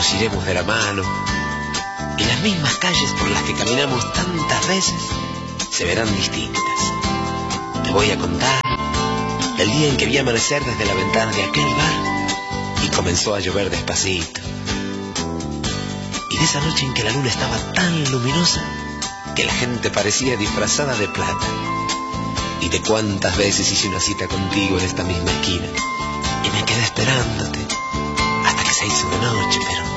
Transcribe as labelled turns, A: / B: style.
A: nos iremos de la mano, y las mismas calles por las que caminamos tantas veces se verán distintas. Te voy a contar el día en que vi amanecer desde la ventana de aquel bar y comenzó a llover despacito. Y de esa noche en que la luna estaba tan luminosa que la gente parecía disfrazada de plata. Y de cuántas veces hice una cita contigo en esta misma esquina y me quedé esperándote hasta que se hizo de noche, pero